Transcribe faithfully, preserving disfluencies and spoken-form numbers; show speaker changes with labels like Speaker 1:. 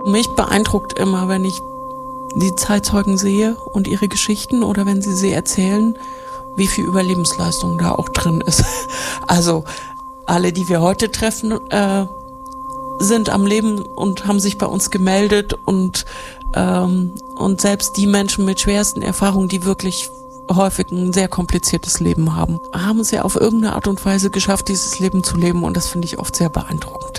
Speaker 1: Mich beeindruckt immer, wenn ich die Zeitzeugen sehe und ihre Geschichten oder wenn sie sie erzählen, wie viel Überlebensleistung da auch drin ist. Also alle, die wir heute treffen, äh, sind am Leben und haben sich bei uns gemeldet und, ähm, und selbst die Menschen mit schwersten Erfahrungen, die wirklich häufig ein sehr kompliziertes Leben haben, haben es ja auf irgendeine Art und Weise geschafft, dieses Leben zu leben und das finde ich oft sehr beeindruckend.